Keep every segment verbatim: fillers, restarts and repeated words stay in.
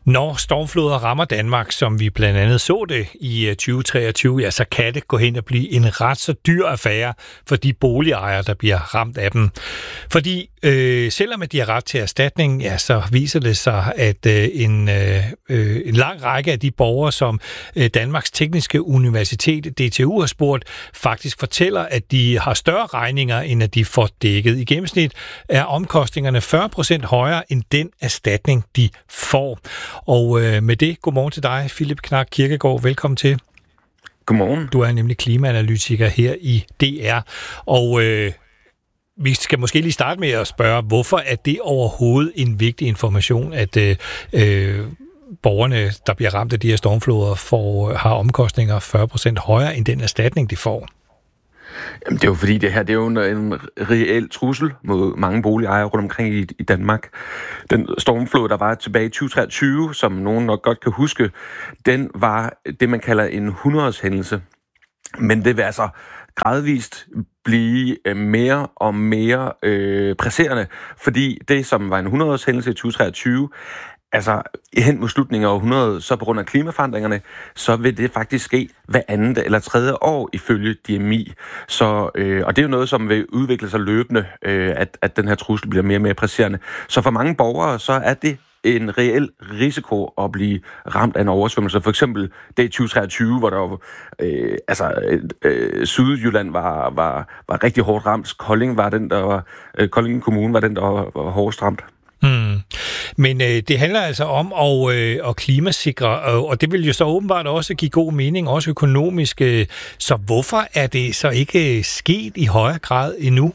Når stormfloder rammer Danmark, som vi blandt andet så det i tyve treogtyve, ja, så kan det gå hen og blive en ret så dyr affære for de boligejere, der bliver ramt af dem. Fordi øh, selvom de har ret til erstatning, ja, så viser det sig, at øh, en, øh, en lang række af de borgere, som øh, Danmarks Tekniske Universitet, D T U, har spurgt, faktisk fortæller, at de har større regninger, end at de får dækket. I gennemsnit er omkostningerne fyrre procent højere end den erstatning, de får. Og øh, med det, godmorgen til dig, Philip Knak Kirkegaard. Velkommen til. Godmorgen. Du er nemlig klimaanalytiker her i D R. Og øh, vi skal måske lige starte med at spørge, hvorfor er det overhovedet en vigtig information, at øh, øh, borgerne, der bliver ramt af de her stormfloder, får, har omkostninger fyrre procent højere end den erstatning, de får? Jamen, det er jo fordi, det her det er jo en, en reel trussel mod mange boligejere rundt omkring i, i Danmark. Den stormflod, der var tilbage i tyve treogtyve, som nogen nok godt kan huske, den var det, man kalder en hundredårshændelse. Men det vil altså gradvist blive mere og mere øh, presserende, fordi det, som var en hundredårshændelse i tyve treogtyve, altså hen mod slutningen af århundredet, så på grund af klimaforandringerne, så vil det faktisk ske hver andet eller tredje år ifølge D M I. Så, øh, og det er jo noget, som vil udvikle sig løbende, øh, at, at den her trussel bliver mere og mere presserende. Så for mange borgere, så er det en reel risiko at blive ramt af en oversvømmelse. For eksempel det i tyve treogtyve, hvor der var, øh, altså, øh, Sydjylland var, var, var rigtig hårdt ramt. Kolding var den, der var, øh, Kolding Kommune var den, der var, var hårdest ramt. Hmm. Men øh, det handler altså om at, øh, at klimasikre, og, og det vil jo så åbenbart også give god mening, også økonomisk. Øh, så hvorfor er det så ikke sket i højere grad endnu?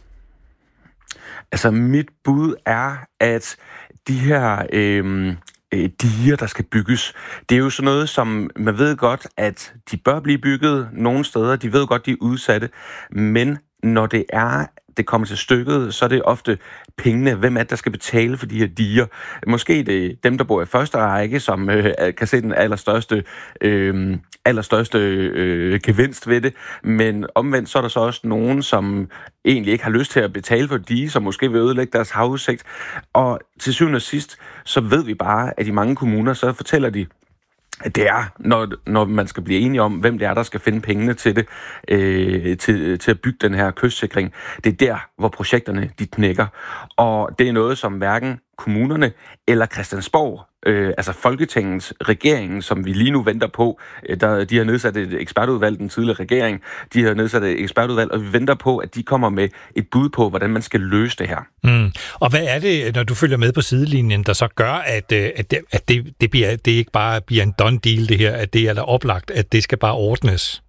Altså mit bud er, at de her øh, diger, der skal bygges, det er jo sådan noget, som man ved godt, at de bør blive bygget nogle steder. De ved godt, de er udsatte, men når det er det kommer til stykket, så er det ofte pengene. Hvem er det, der skal betale for de her diger? Måske det er dem, der bor i første række, som øh, kan se den allerstørste, øh, allerstørste øh, gevinst ved det. Men omvendt så er der så også nogen, som egentlig ikke har lyst til at betale for dige, som måske vil ødelægge deres havudsigt. Og til syvende og sidst, så ved vi bare, at i mange kommuner, så fortæller de, det er, når, når man skal blive enige om, hvem det er, der skal finde pengene til det, øh, til, til at bygge den her kystsikring. Det er der, hvor projekterne de knækker. Og det er noget, som hverken kommunerne eller Christiansborg, øh, altså Folketingets regering, som vi lige nu venter på, øh, der, de har nedsat et ekspertudvalg, den tidligere regering, de har nedsat et ekspertudvalg, og vi venter på, at de kommer med et bud på, hvordan man skal løse det her. Mm. Og hvad er det, når du følger med på sidelinjen, der så gør, at, at, det, at det, det, bliver, det ikke bare bliver en done deal, det her, at det er der oplagt, at det skal bare ordnes?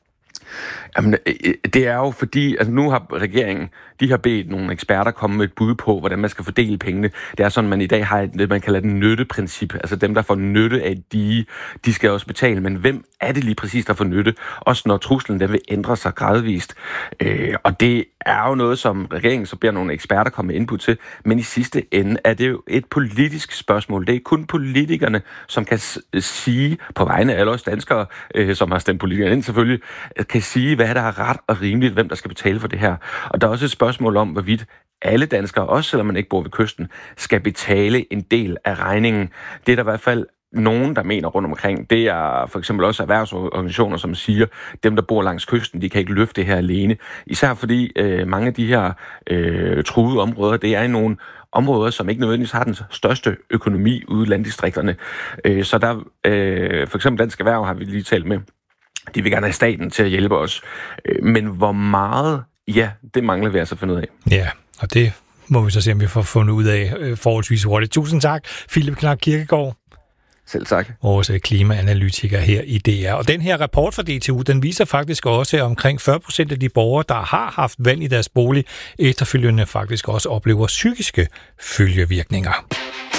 Jamen, det er jo fordi, altså nu har regeringen, de har bedt nogle eksperter komme med et bud på, hvordan man skal fordele pengene. Det er sådan, man i dag har det, man kalder et nytteprincip. Altså dem, der får nytte af de, de skal også betale. Men hvem er det lige præcis, der får nytte? Også når truslen, den vil ændre sig gradvist. Øh, og det er jo noget, som regeringen så beder nogle eksperter komme med input til. Men i sidste ende er det jo et politisk spørgsmål. Det er kun politikerne, som kan sige, på vegne af alle os danskere, øh, som har stemt politikerne ind selvfølgelig, kan sige, hvad der er ret og rimeligt, hvem der skal betale for det her. Og der er også et spørgsmål om, hvorvidt alle danskere, også selvom man ikke bor ved kysten, skal betale en del af regningen. Det er der i hvert fald nogen, der mener rundt omkring. Det er for eksempel også erhvervsorganisationer, som siger, dem, der bor langs kysten, de kan ikke løfte det her alene. Især fordi øh, mange af de her øh, truede områder, det er i nogle områder, som ikke nødvendigvis har den største økonomi ude i landdistrikterne. Øh, så der, øh, for eksempel Dansk Erhverv har vi lige talt med. De vil gerne have staten til at hjælpe os. Men hvor meget, ja, det mangler vi altså at finde ud af. Ja, og det må vi så se, om vi får fundet ud af forholdsvis hurtigt. Tusind tak, Philip Knak Kirkegaard. Selv tak. Vores klimaanalytiker her i D R. Og den her rapport fra D T U, den viser faktisk også, at omkring fyrre procent af de borgere, der har haft vand i deres bolig, efterfølgende faktisk også oplever psykiske følgevirkninger.